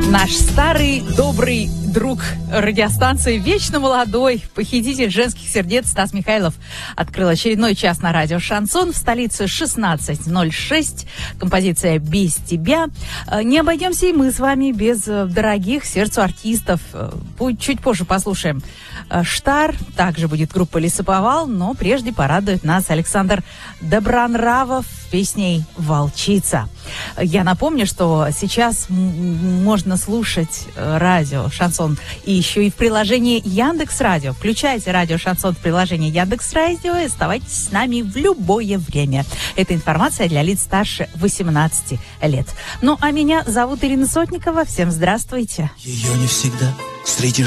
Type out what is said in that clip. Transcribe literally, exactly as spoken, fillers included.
Наш старый добрый друг радиостанции, вечно молодой похититель женских сердец Стас Михайлов открыл очередной час на радио «Шансон». В столице шестнадцать ноль шесть. Композиция «Без тебя». Не обойдемся и мы с вами без дорогих сердцу артистов. Чуть позже послушаем «Штар». Также будет группа «Лесоповал». Но прежде порадует нас Александр Добронравов песней «Волчица». Я напомню, что сейчас можно слушать радио «Шансон» и еще и в приложении Яндекс.Радио. Включайте радио «Шансон» в приложении Яндекс.Радио и оставайтесь с нами в любое время. Это информация для лиц старше восемнадцати лет. Ну, а меня зовут Ирина Сотникова. Всем здравствуйте. Ее не всегда среди